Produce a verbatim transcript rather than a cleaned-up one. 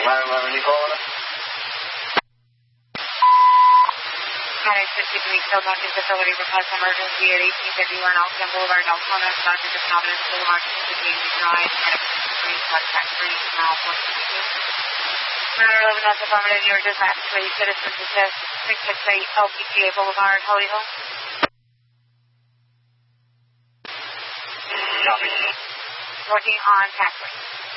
nine eleven, you calling us? nine six three, still launching facility, request emergency at eighteen fifty-one Elkton Boulevard, Elkona, started to Providence Boulevard, James Drive, three, contact three, now four sixty-two. nine eleven, that's affirmative, you're dispatched, please, citizen assist, six six eight L P G A Boulevard, Hollyville. Copy. Working on tax rate.